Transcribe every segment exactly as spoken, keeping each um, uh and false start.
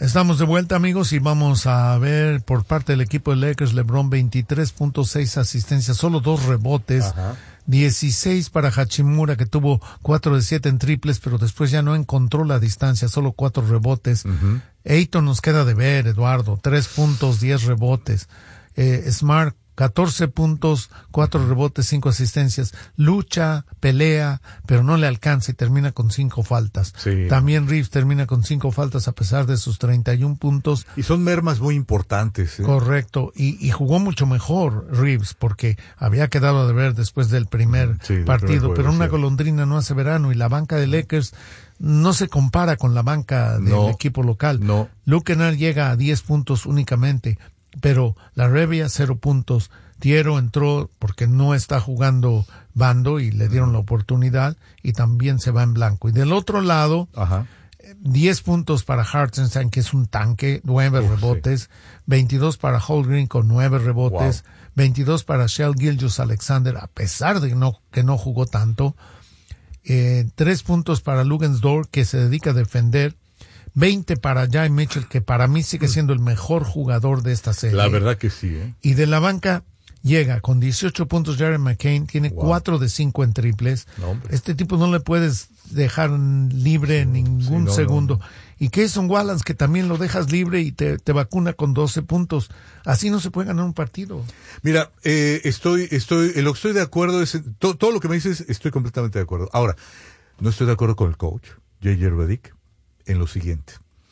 Estamos de vuelta, amigos, y vamos a ver por parte del equipo de Lakers, LeBron, veintitrés punto seis asistencias, solo dos rebotes. Ajá. dieciséis para Hachimura, que tuvo cuatro de siete en triples, pero después ya no encontró la distancia, solo cuatro rebotes. Uh-huh. Ayton nos queda de ver, Eduardo, tres puntos, diez rebotes. Eh, Smart, catorce puntos, cuatro rebotes, cinco asistencias. Lucha, pelea, pero no le alcanza y termina con cinco faltas. Sí. También Reeves termina con cinco faltas a pesar de sus treinta y un puntos. Y son mermas muy importantes. ¿eh? Correcto. Y, y jugó mucho mejor Reeves porque había quedado a deber después del primer sí, partido. Pero una golondrina no hace verano y la banca de Lakers no se compara con la banca del no, equipo local. No. Luke Kennard llega a diez puntos únicamente. Pero la Revia, cero puntos. Thiero entró porque no está jugando Bando y le dieron la oportunidad y también se va en blanco. Y del otro lado, Ajá. diez puntos para Hartenstein, que es un tanque, nueve Uf, rebotes, sí. veintidós para Holmgren con nueve rebotes, wow. veintidós para Shai Gilgeous-Alexander, a pesar de que no, que no jugó tanto, eh, tres puntos para Luguentz-Dort, que se dedica a defender, veinte para Jai Mitchell, que para mí sigue siendo el mejor jugador de esta serie. La verdad que sí, ¿eh? Y de la banca llega con dieciocho puntos Jared McCain, tiene wow. cuatro de cinco en triples. No, este tipo no le puedes dejar libre sí, ningún sí, no, segundo. No, no. Y Cason Wallace, que también lo dejas libre y te, te vacuna con doce puntos. Así no se puede ganar un partido. Mira, eh, estoy, estoy, lo que estoy de acuerdo es, to, todo lo que me dices, estoy completamente de acuerdo. Ahora, no estoy de acuerdo con el coach, J J Redick, en lo siguiente.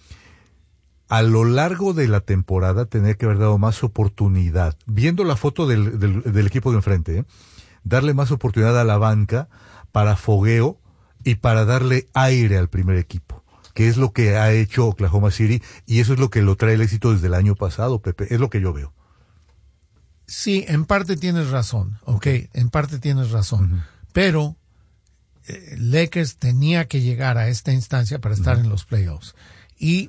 A lo largo de la temporada tenía que haber dado más oportunidad, viendo la foto del, del, del equipo de enfrente, ¿eh? darle más oportunidad a la banca para fogueo y para darle aire al primer equipo, que es lo que ha hecho Oklahoma City, y eso es lo que lo trae el éxito desde el año pasado, Pepe, es lo que yo veo. Sí, en parte tienes razón, ok, en parte tienes razón, uh-huh. pero eh, Lakers tenía que llegar a esta instancia para estar uh-huh. en los playoffs, y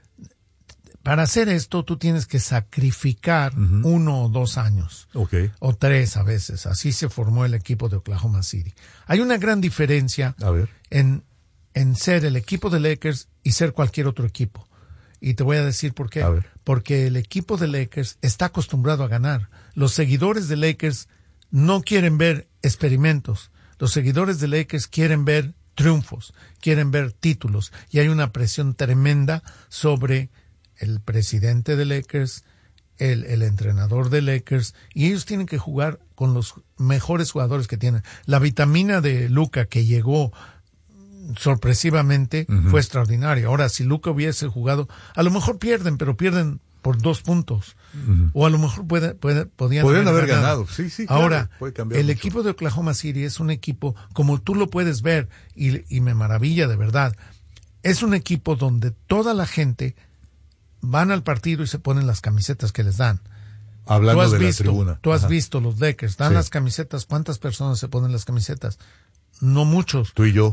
para hacer esto, tú tienes que sacrificar uh-huh. uno o dos años. Okay. O tres a veces. Así se formó el equipo de Oklahoma City. Hay una gran diferencia a ver. En, en ser el equipo de Lakers y ser cualquier otro equipo. Y te voy a decir por qué. A ver. Porque el equipo de Lakers está acostumbrado a ganar. Los seguidores de Lakers no quieren ver experimentos. Los seguidores de Lakers quieren ver triunfos, quieren ver títulos. Y hay una presión tremenda sobre el presidente de Lakers, el, el entrenador de Lakers, y ellos tienen que jugar con los mejores jugadores que tienen. La vitamina de Luka, que llegó sorpresivamente, uh-huh. fue extraordinaria. Ahora, si Luka hubiese jugado, a lo mejor pierden, pero pierden por dos puntos. Uh-huh. O a lo mejor puede, puede, podían Podrían haber, haber ganado. ganado. Sí, sí, Ahora, claro, el mucho. equipo de Oklahoma City es un equipo, como tú lo puedes ver, y, y me maravilla de verdad, es un equipo donde toda la gente van al partido y se ponen las camisetas que les dan. Hablando tú has de visto, la tribuna. Tú has Ajá. visto los Lakers, dan sí. las camisetas. ¿Cuántas personas se ponen las camisetas? No muchos. Tú y yo.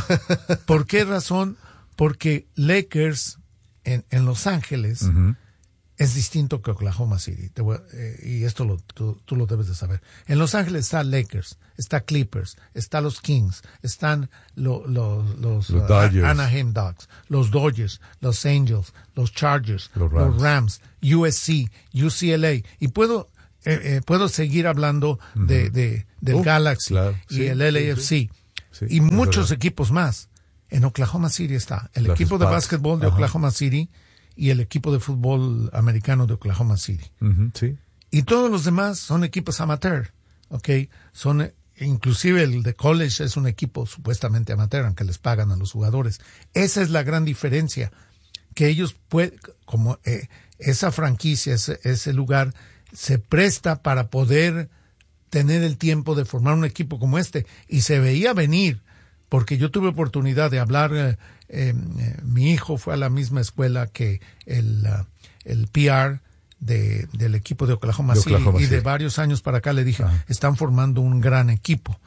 ¿Por qué razón? Porque Lakers en, en Los Ángeles uh-huh. es distinto que Oklahoma City. Te voy, eh, y esto lo, tú, tú lo debes de saber. En Los Ángeles está Lakers, está Clippers, está los Kings, están lo, lo, los, los uh, Anaheim Ducks, los Dodgers, los Angels, los Chargers, los Rams, los Rams U S C, U C L A. Y puedo, eh, eh, puedo seguir hablando uh-huh. de, de, del uh, Galaxy claro. y sí, el L A F C. Sí, sí. Sí, y muchos equipos más. En Oklahoma City está el Las equipo Sparks. de básquetbol de Ajá. Oklahoma City y el equipo de fútbol americano de Oklahoma City. Uh-huh, sí. Y todos los demás son equipos amateur, ¿ok? Son, inclusive el de college es un equipo supuestamente amateur, aunque les pagan a los jugadores. Esa es la gran diferencia, que ellos pueden, como eh, esa franquicia, ese, ese lugar, se presta para poder tener el tiempo de formar un equipo como este. Y se veía venir, porque yo tuve oportunidad de hablar, eh, eh, mi hijo fue a la misma escuela que el, uh, el P R de, del equipo de Oklahoma, de City, Oklahoma y City. de varios años para acá le dije, Ajá. están formando un gran equipo.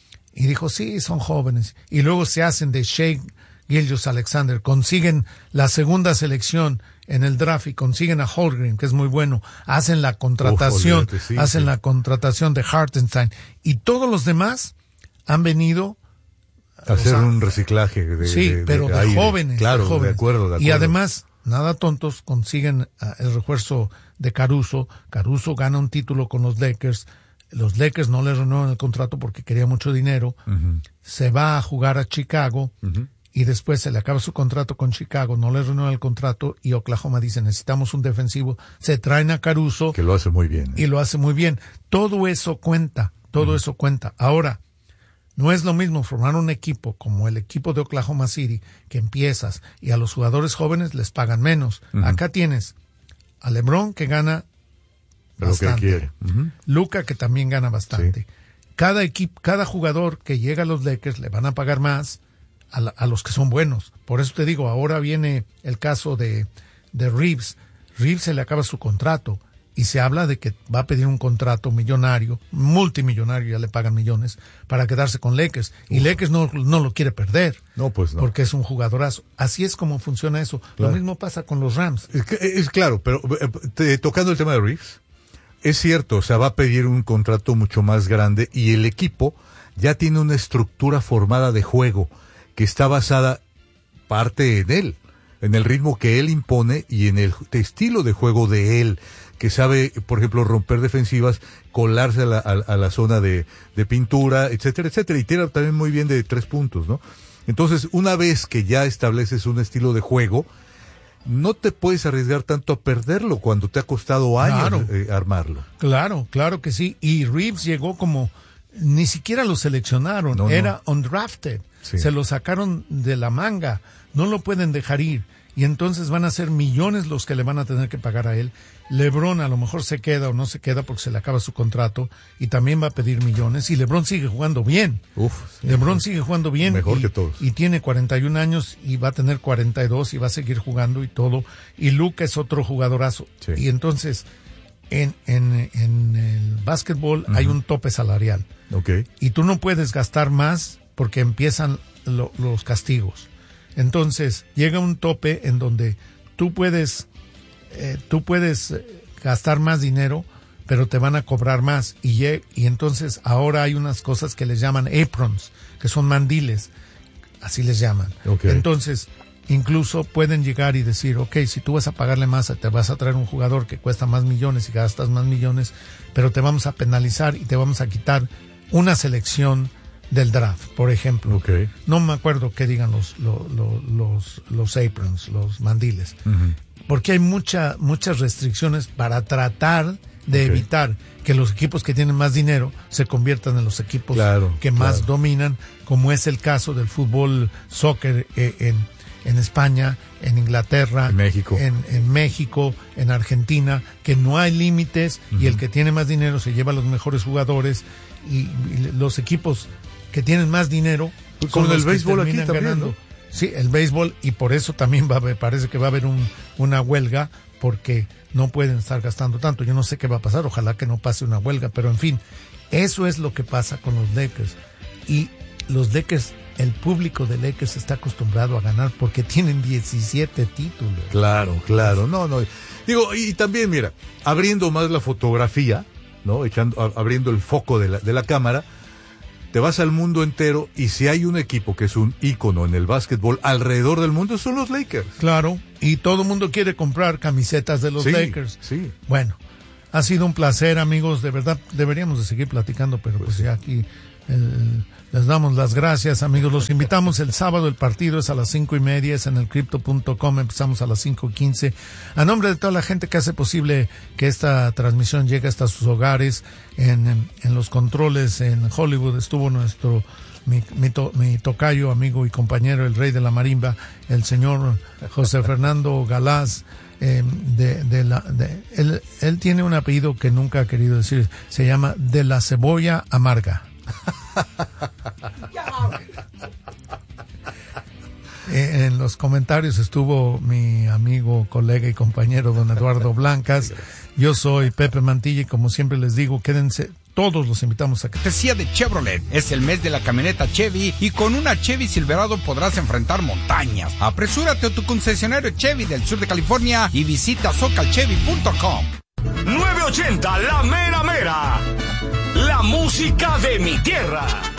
Y dijo, sí, son jóvenes. Y luego se hacen de Shai Gilgeous-Alexander, consiguen la segunda selección en el draft y consiguen a Holmgren, que es muy bueno, hacen la contratación, Uf, olvídate, sí, hacen sí. la contratación de Hartenstein, y todos los demás han venido hacer o sea, un reciclaje de, sí, de, pero de, de aire. jóvenes, claro, de jóvenes. de acuerdo, de acuerdo. Y además nada tontos, consiguen uh, el refuerzo de Caruso. Caruso gana un título con los Lakers. Los Lakers no le renuevan el contrato porque quería mucho dinero. Uh-huh. Se va a jugar a Chicago. Uh-huh. Y después se le acaba su contrato con Chicago, no le renueva el contrato y Oklahoma dice necesitamos un defensivo, se traen a Caruso. Que lo hace muy bien. ¿eh? Y lo hace muy bien. Todo eso cuenta, todo mm. eso cuenta. Ahora, no es lo mismo formar un equipo como el equipo de Oklahoma City, que empiezas y a los jugadores jóvenes les pagan menos. Mm. Acá tienes a LeBron que gana Pero bastante. Que quiere. Mm-hmm. Luka que también gana bastante. Sí. Cada equipo, cada jugador que llega a los Lakers le van a pagar más A, la, a los que son buenos. Por eso te digo, ahora viene el caso de, de Reeves. Reeves se le acaba su contrato y se habla de que va a pedir un contrato millonario, multimillonario, ya le pagan millones, para quedarse con Lakers. Y Uf. Lakers no, no lo quiere perder. No, pues no. Porque es un jugadorazo. Así es como funciona eso. Claro. Lo mismo pasa con los Rams. Es, que, es claro, pero te, tocando el tema de Reeves, es cierto, o sea, va a pedir un contrato mucho más grande y el equipo ya tiene una estructura formada de juego que está basada parte en él, en el ritmo que él impone y en el estilo de juego de él, que sabe, por ejemplo, romper defensivas, colarse a la, a, a la zona de, de pintura, etcétera, etcétera, y tira también muy bien de tres puntos, ¿no? Entonces, una vez que ya estableces un estilo de juego, no te puedes arriesgar tanto a perderlo cuando te ha costado años claro. eh, armarlo. Claro, claro que sí, y Reeves llegó como, ni siquiera lo seleccionaron, no, era no. undrafted. Sí. Se lo sacaron de la manga, no lo pueden dejar ir y entonces van a ser millones los que le van a tener que pagar a él. LeBron a lo mejor se queda o no se queda porque se le acaba su contrato y también va a pedir millones y LeBron sigue jugando bien. Uf, sí, LeBron sí. sigue jugando bien. Mejor y, que todos. Y tiene cuarenta y un años y va a tener cuarenta y dos y va a seguir jugando y todo. Y Luka es otro jugadorazo. Sí. Y entonces en, en, en el básquetbol uh-huh. hay un tope salarial. Okay. Y tú no puedes gastar más porque empiezan lo, los castigos. Entonces llega un tope en donde tú puedes eh, tú puedes gastar más dinero pero te van a cobrar más y, y entonces ahora hay unas cosas que les llaman aprons, que son mandiles, así les llaman. Okay. Entonces incluso pueden llegar y decir, ok, si tú vas a pagarle más, te vas a traer un jugador que cuesta más millones y gastas más millones, pero te vamos a penalizar y te vamos a quitar una selección del draft, por ejemplo. Okay. No me acuerdo qué digan los los los, los aprons, los mandiles, uh-huh. porque hay mucha muchas restricciones para tratar de okay. evitar que los equipos que tienen más dinero se conviertan en los equipos claro, que más claro. dominan, como es el caso del fútbol soccer eh, en en España, en Inglaterra, en México, en, en México, en Argentina, que no hay límites uh-huh. y el que tiene más dinero se lleva a los mejores jugadores y, y los equipos que tienen más dinero pues con el béisbol aquí también, ganando. ¿No? Sí, el béisbol, y por eso también va a haber, parece que va a haber un, una huelga porque no pueden estar gastando tanto. Yo no sé qué va a pasar, ojalá que no pase una huelga, pero en fin, eso es lo que pasa con los Lakers. Y los Lakers, el público de Lakers está acostumbrado a ganar porque tienen diecisiete títulos. Claro, claro, no, no. Digo, y también, mira, abriendo más la fotografía, ¿no? Echando, a, abriendo el foco de la, de la cámara, te vas al mundo entero y si hay un equipo que es un ícono en el básquetbol alrededor del mundo son los Lakers. Claro, y todo el mundo quiere comprar camisetas de los sí, Lakers. Sí. Bueno, ha sido un placer, amigos, de verdad deberíamos de seguir platicando, pero pues, pues ya aquí el, les damos las gracias, amigos. Los invitamos el sábado, el partido es a las cinco y media, es en el crypto punto com, empezamos a las cinco quince. A nombre de toda la gente que hace posible que esta transmisión llegue hasta sus hogares, en, en, en los controles en Hollywood estuvo nuestro mi, mi, to, mi tocayo, amigo y compañero, el rey de la marimba, el señor José Fernando Galás. Eh, de, de la, de, él, él tiene un apellido que nunca ha querido decir, se llama De la Cebolla Amarga. eh, en los comentarios estuvo mi amigo, colega y compañero don Eduardo Blancas. Yo soy Pepe Mantilla y como siempre les digo, quédense, todos los invitamos a que... Cortesía de Chevrolet, es el mes de la camioneta Chevy y con una Chevy Silverado podrás enfrentar montañas. Apresúrate a tu concesionario Chevy del sur de California y visita socal chevy punto com. nueve ochenta La Mera Mera, la música de mi tierra.